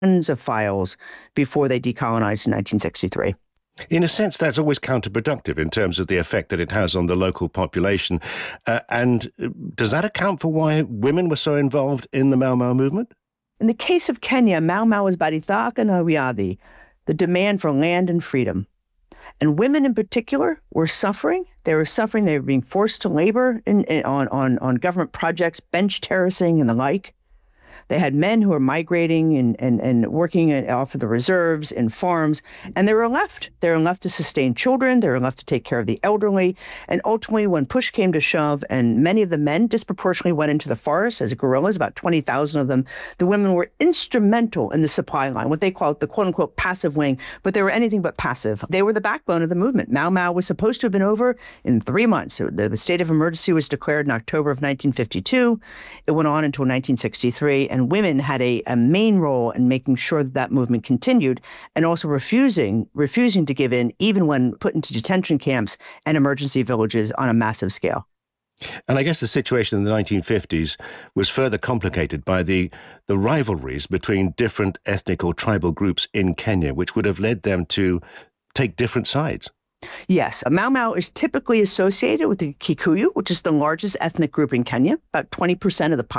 tons of files before they decolonized in 1963. In a sense, that's always counterproductive in terms of the effect that it has on the local population. And does that account for why women were so involved in the Mau Mau movement? In the case of Kenya, Mau Mau was Baritaka na Riadhi, the demand for land and freedom. And women in particular were suffering. They were suffering. They were being forced to labor on government projects, bench terracing and the like. They had men who were migrating and working off of the reserves in farms, and they were left. They were left to sustain children. They were left to take care of the elderly. And ultimately, when push came to shove, and many of the men disproportionately went into the forest as guerrillas, about 20,000 of them, the women were instrumental in the supply line, what they call the quote-unquote passive wing, but they were anything but passive. They were the backbone of the movement. Mau Mau was supposed to have been over in 3 months. The state of emergency was declared in October of 1952. It went on until 1963. And women had a main role in making sure that that movement continued, and also refusing to give in, even when put into detention camps and emergency villages on a massive scale. And I guess the situation in the 1950s was further complicated by the rivalries between different ethnic or tribal groups in Kenya, which would have led them to take different sides. Yes, Mau Mau is typically associated with the Kikuyu, which is the largest ethnic group in Kenya, about 20% of the